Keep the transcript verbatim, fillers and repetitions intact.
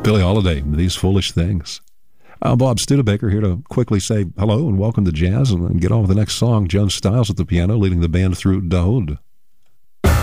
Billie Holiday, These Foolish Things. I'm Bob Studebaker, here to quickly say hello and welcome to jazz and get on with the next song. Joan Styles at the piano, leading the band through Daoud.